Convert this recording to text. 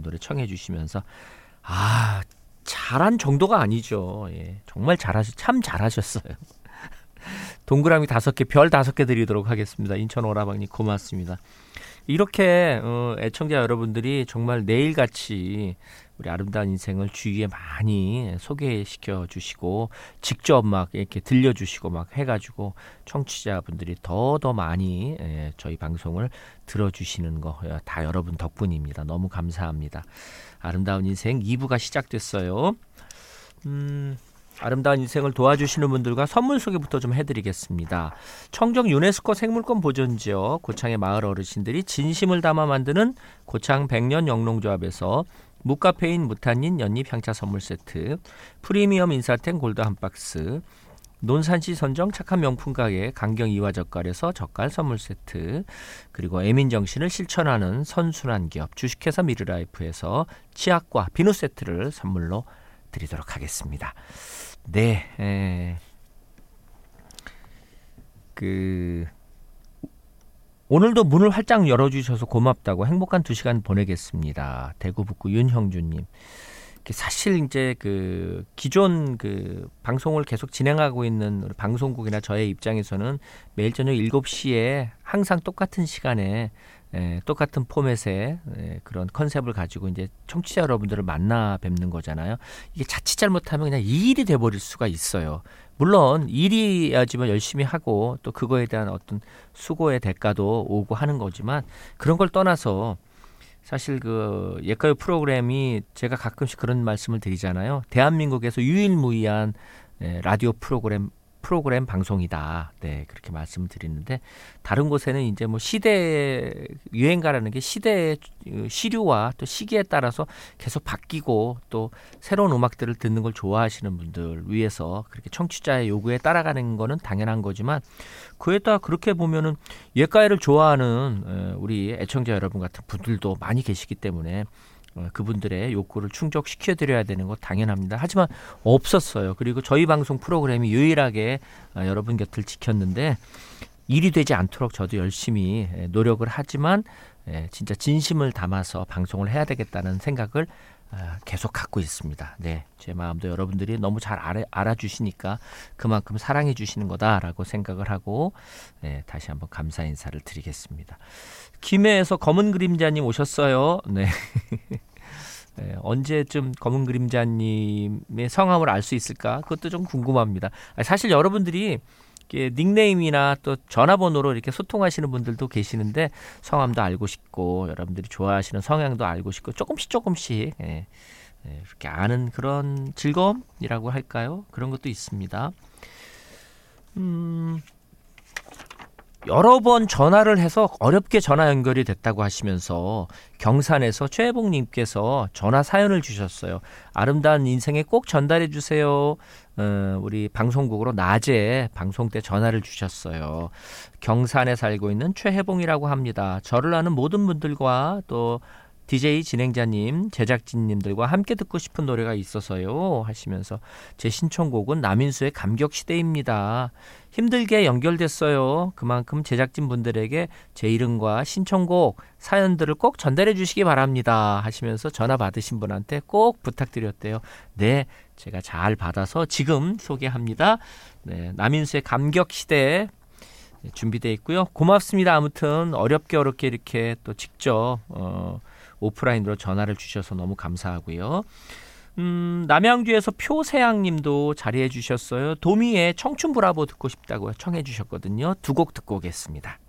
노래 청해 주시면서 잘한 정도가 아니죠. 예, 정말 참 잘하셨어요. 동그라미 5개, 별 5개 드리도록 하겠습니다. 인천 오라방님 고맙습니다. 이렇게 애청자 여러분들이 정말 내일같이 우리 아름다운 인생을 주위에 많이 소개시켜 주시고 직접 막 이렇게 들려주시고 막 해가지고 청취자분들이 더 많이 저희 방송을 들어주시는 거 다 여러분 덕분입니다. 너무 감사합니다. 아름다운 인생 2부가 시작됐어요. 아름다운 인생을 도와주시는 분들과 선물 소개부터 좀 해드리겠습니다. 청정 유네스코 생물권 보존지역 고창의 마을 어르신들이 진심을 담아 만드는 고창 백년 영농조합에서 무카페인 무탄닌 연잎 향차 선물 세트, 프리미엄 인사템 골드 한 박스, 논산시 선정 착한 명품 가게 강경 이화젓갈에서 젓갈 선물 세트, 그리고 애민정신을 실천하는 선순환 기업 주식회사 미르라이프에서 치약과 비누 세트를 선물로 드리도록 하겠습니다. 네, 오늘도 문을 활짝 열어주셔서 고맙다고 행복한 2시간 보내겠습니다. 대구 북구 윤형주님. 사실 이제 기존 방송을 계속 진행하고 있는 방송국이나 저의 입장에서는 매일 저녁 7시에 항상 똑같은 시간에 똑같은 포맷의 그런 컨셉을 가지고 이제 청취자 여러분들을 만나 뵙는 거잖아요. 이게 자칫 잘못하면 그냥 일이 돼버릴 수가 있어요. 물론 일이야지만 열심히 하고 또 그거에 대한 어떤 수고의 대가도 오고 하는 거지만 그런 걸 떠나서 사실 옛가요 프로그램이 제가 가끔씩 그런 말씀을 드리잖아요. 대한민국에서 유일무이한 라디오 프로그램 방송이다. 네, 그렇게 말씀을 드리는데 다른 곳에는 이제 뭐 시대 유행가라는 게 시대의 시류와 또 시기에 따라서 계속 바뀌고 또 새로운 음악들을 듣는 걸 좋아하시는 분들 위해서 그렇게 청취자의 요구에 따라가는 거는 당연한 거지만 그에다 그렇게 보면은 옛가요를 좋아하는 우리 애청자 여러분 같은 분들도 많이 계시기 때문에 그분들의 욕구를 충족시켜드려야 되는 거 당연합니다. 하지만 없었어요. 그리고 저희 방송 프로그램이 유일하게 여러분 곁을 지켰는데 일이 되지 않도록 저도 열심히 노력을 하지만 진짜 진심을 담아서 방송을 해야 되겠다는 생각을 계속 갖고 있습니다. 네, 제 마음도 여러분들이 너무 잘 알아주시니까 그만큼 사랑해 주시는 거다라고 생각을 하고 다시 한번 감사 인사를 드리겠습니다. 김해에서 검은 그림자님 오셨어요. 네. 언제쯤 검은 그림자님의 성함을 알 수 있을까? 그것도 좀 궁금합니다. 사실 여러분들이 닉네임이나 또 전화번호로 이렇게 소통하시는 분들도 계시는데 성함도 알고 싶고 여러분들이 좋아하시는 성향도 알고 싶고 조금씩 이렇게 아는 그런 즐거움이라고 할까요? 그런 것도 있습니다. 여러 번 전화를 해서 어렵게 전화 연결이 됐다고 하시면서 경산에서 최혜봉님께서 전화 사연을 주셨어요. 아름다운 인생에 꼭 전달해 주세요. 우리 방송국으로 낮에 방송 때 전화를 주셨어요. 경산에 살고 있는 최혜봉이라고 합니다. 저를 아는 모든 분들과 또 DJ 진행자님, 제작진님들과 함께 듣고 싶은 노래가 있어서요 하시면서 제 신청곡은 남인수의 감격시대입니다. 힘들게 연결됐어요. 그만큼 제작진분들에게 제 이름과 신청곡, 사연들을 꼭 전달해 주시기 바랍니다 하시면서 전화 받으신 분한테 꼭 부탁드렸대요. 네, 제가 잘 받아서 지금 소개합니다. 네, 남인수의 감격시대 준비되어 있고요. 고맙습니다. 아무튼 어렵게 이렇게 또 직접 오프라인으로 전화를 주셔서 너무 감사하고요. 남양주에서 표세양님도 자리해 주셨어요. 도미의 청춘 브라보 듣고 싶다고 청해 주셨거든요. 2곡 듣고 오겠습니다.